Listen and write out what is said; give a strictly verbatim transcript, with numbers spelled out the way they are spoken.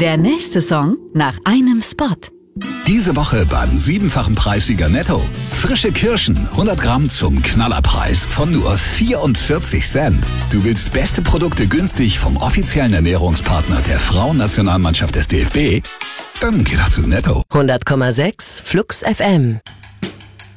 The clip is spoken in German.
Der nächste Song nach einem Spot. Diese Woche beim siebenfachen Preissieger Netto. Frische Kirschen, hundert Gramm zum Knallerpreis von nur vierundvierzig Cent. Du willst beste Produkte günstig vom offiziellen Ernährungspartner der Frauennationalmannschaft des D F B? Dann geh doch zu Netto. hundert Komma sechs Flux F M.